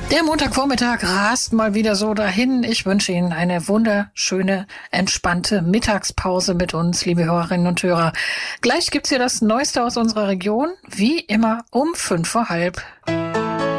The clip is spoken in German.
Der Montagvormittag rast mal wieder so dahin. Ich wünsche Ihnen eine wunderschöne, entspannte Mittagspause mit uns, liebe Hörerinnen und Hörer. Gleich gibt's hier das Neueste aus unserer Region, wie immer um 5:05.